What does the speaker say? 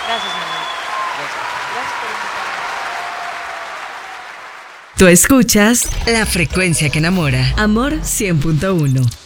Gracias, mi amor. Gracias por invitarme. Tú escuchas La Frecuencia que Enamora. Amor 100.1.